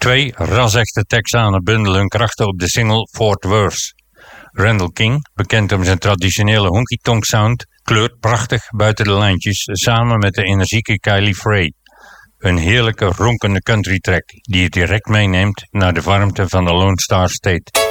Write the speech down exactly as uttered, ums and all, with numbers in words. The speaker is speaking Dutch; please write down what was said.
Twee ras-echte Texanen bundelen hun krachten op de single Fort Worth. Randall King, bekend om zijn traditionele honky-tonk sound, kleurt prachtig buiten de lijntjes samen met de energieke Kylie Frey. Een heerlijke ronkende country track die je direct meeneemt naar de warmte van de Lone Star State.